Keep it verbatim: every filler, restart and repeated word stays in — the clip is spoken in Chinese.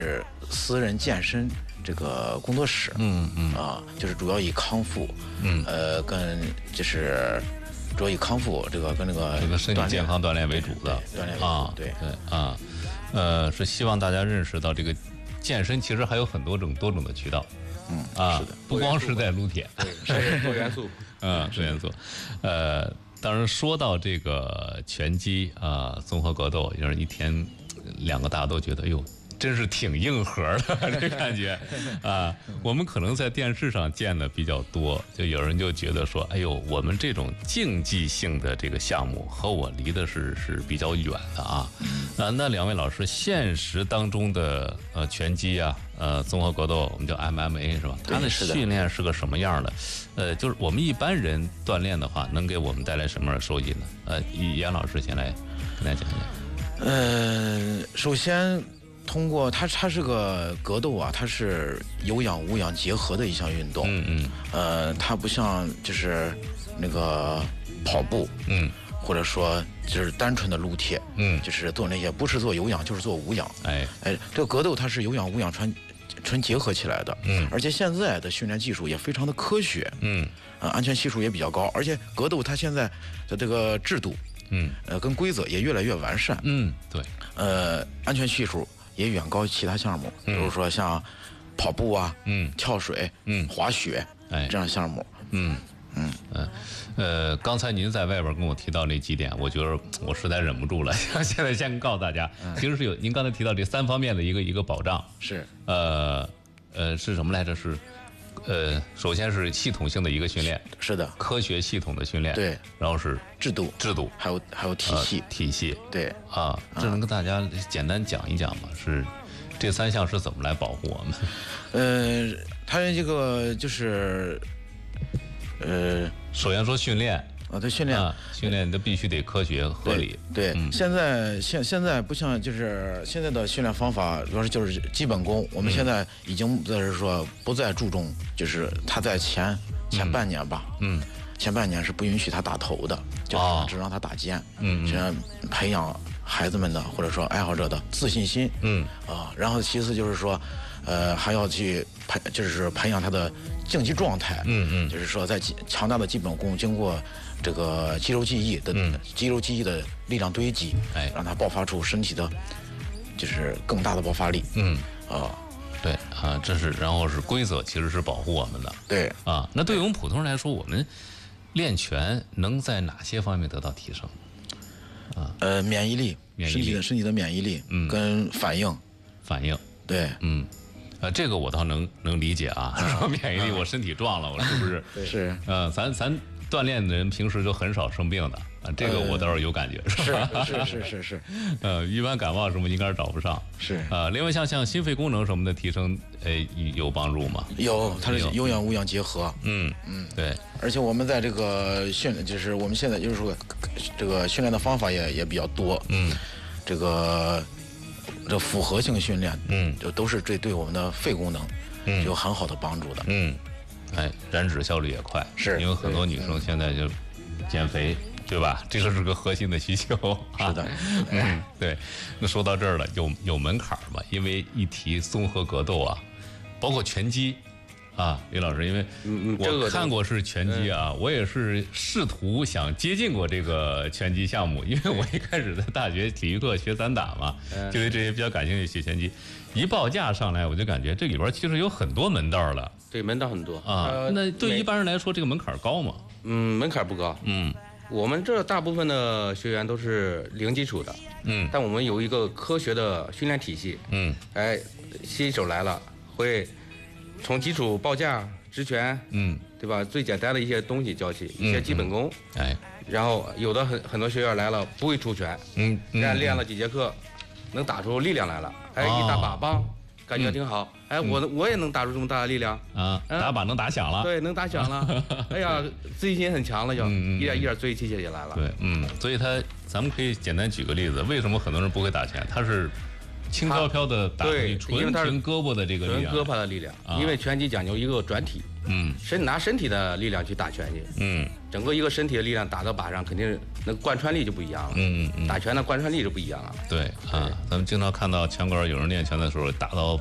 私人健身这个工作室， 嗯嗯啊，就是主要以康复， 嗯呃，跟就是主要以康复这个跟那个这个身体健康锻炼为主的锻炼为主， 啊， 对对啊，呃，是希望大家认识到这个健身其实还有很多种多种的渠道， 嗯啊， 是的， 不光是在撸铁， 是多元素， 嗯，多元素，呃，当然说到这个拳击啊，综合格斗，就是一天两个大家都觉得，哟。真是挺硬核的这感觉啊！我们可能在电视上见的比较多，就有人就觉得说，哎呦，我们这种竞技性的这个项目和我离的是是比较远的啊。啊，那两位老师，现实当中的呃拳击啊，呃综合格斗，我们叫 M M A 是吧？它的训练是个什么样的？呃，就是我们一般人锻炼的话，能给我们带来什么样的收益呢？呃，以严老师先来跟大家讲讲。 呃，首先。通过它，它是个格斗啊，它是有氧无氧结合的一项运动。 嗯嗯。 呃，它不像就是那个跑步， 嗯， 或者说就是单纯的撸铁， 嗯， 就是做那些不是做有氧就是做无氧。 哎哎，这个格斗它是有氧无氧纯纯结合起来的。 嗯， 而且现在的训练技术也非常的科学。 嗯， 呃，安全系数也比较高，而且格斗它现在的这个制度， 嗯， 呃，跟规则也越来越完善。 嗯，对， 呃，安全系数。也远高于其他项目，比如说像跑步啊、 嗯、 跳水、 嗯、 滑雪， 哎， 这样项目。 嗯嗯嗯，呃，刚才您在外边跟我提到那几点，我觉得我实在忍不住了，现在先告诉大家，其实是有您刚才提到这三方面的一个一个保障， 是， 呃呃是什么来着？是。呃，首先是系统性的一个训练， 是的， 科学系统的训练， 对， 然后是制度， 制度， 还有还有体系， 呃、体系， 对， 啊，这能跟大家简单讲一讲吗？是这三项是怎么来保护我们？ 呃，它这个就是，呃， 首先说训练。 啊，对训练， 啊、训练都必须得科学合理。 对，对嗯、 现在现现在不像就是现在的训练方法，主要是就是基本功。我们现在已经就是说不再注重，就是他在前前半年吧， 嗯， 前半年是不允许他打头的，就是只让他打肩， 嗯， 这样培养孩子们的或者说爱好者的自信心， 嗯啊，然后其次就是说，呃，还要去培，就是培养他的竞技状态， 嗯嗯， 就是说在强大的基本功经过。这个肌肉记忆的、 嗯、 肌肉记忆的力量堆积， 哎， 让它爆发出身体的，就是更大的爆发力。 嗯啊， 对啊，这是然后是规则，其实是保护我们的。 对啊，那对于我们普通人来说，我们练拳能在哪些方面得到提升？啊， 呃，免疫力， 免疫力身体的身体的免疫力， 嗯， 跟反应， 反应， 对， 嗯。呃，这个我倒能能理解啊。说免疫力，我身体壮了，我是不是？ 是。 呃，咱咱锻炼的人平时就很少生病的啊，这个我倒是有感觉， 是是是是是。 呃，一般感冒什么应该是找不上。 是。 呃，另外像像心肺功能什么的提升，呃，有帮助吗？ 有，它是有氧无氧结合。 嗯嗯，对。 而且我们在这个训练，就是我们现在就是说，这个训练的方法也也比较多。 嗯。 这个。这复合性训练， 嗯， 就都是这对我们的肺功能，嗯，有很好的帮助的， 嗯，哎，燃脂效率也快， 是因为很多女生现在就减肥，对吧？这个是个核心的需求， 是的， 嗯，对。那说到这儿了，有有门槛吗？因为一提综合格斗啊，包括拳击。啊，李老师，因为我看过是拳击啊，我也是试图想接近过这个拳击项目，因为我一开始在大学体育课学散打嘛，就对这些比较感兴趣，学拳击。一报价上来，我就感觉这里边其实有很多门道了。 对，门道很多啊。那对一般人来说，这个门槛高吗？ 嗯，门槛不高。 嗯， 我们这大部分的学员都是零基础的。 嗯， 但我们有一个科学的训练体系。 嗯， 哎，新手来了会。从基础报价、直拳， 嗯， 对吧？最简单的一些东西教起，一些基本功， 嗯嗯、哎， 然后有的很很多学员来了不会出拳， 嗯， 人家练了几节课，能打出力量来了，哎， 哦、 一打把棒，感觉挺好， 嗯、 哎，我我也能打出这么大的力量啊，打把能打响了， 对，能打响了，哎呀，自信心很强了就， 嗯、 一点一点追起起来了， 对，嗯，所以他咱们可以简单举个例子，为什么很多人不会打拳？他是轻飘飘的打出去， 对因为纯它是凭胳膊的这个力量， 纯胳膊的力量， 啊因为拳击讲究一个转体， 嗯身拿身体的力量去打拳击， 嗯整个一个身体的力量打到靶上，肯定那贯穿力就不一样了。 嗯嗯嗯， 打拳的贯穿力就不一样了。 对啊，咱们经常看到拳馆有人练拳的时候打到